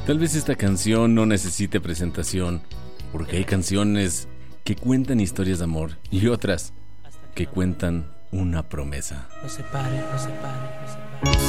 Tal vez esta canción no necesite presentación, porque hay canciones que cuentan historias de amor y otras que cuentan una promesa. No se pare, no se pare, no se pare.